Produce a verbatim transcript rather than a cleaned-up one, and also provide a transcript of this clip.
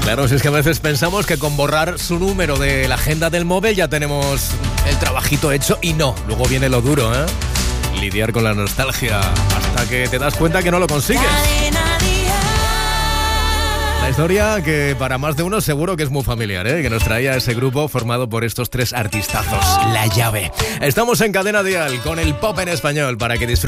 Claro, si es que a veces pensamos que con borrar su número de la agenda del móvil ya tenemos el trabajito hecho y no. Luego viene lo duro, ¿eh? Lidiar con la nostalgia hasta que te das cuenta que no lo consigues. La historia que para más de uno seguro que es muy familiar, ¿eh? Que nos traía ese grupo formado por estos tres artistazos. La Llave. Estamos en Cadena Dial con el pop en español para que disfrutes.